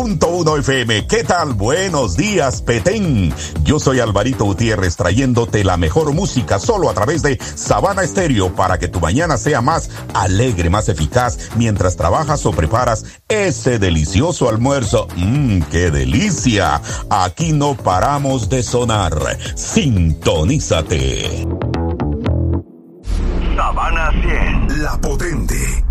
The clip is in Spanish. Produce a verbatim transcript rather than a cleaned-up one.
Punto uno F M. ¿Qué tal? Buenos días, Petén. Yo soy Alvarito Gutiérrez trayéndote la mejor música solo a través de Sabana Estéreo para que tu mañana sea más alegre, más eficaz mientras trabajas o preparas ese delicioso almuerzo. ¡Mmm, qué delicia! Aquí no paramos de sonar. Sintonízate. Sabana cien. La potente.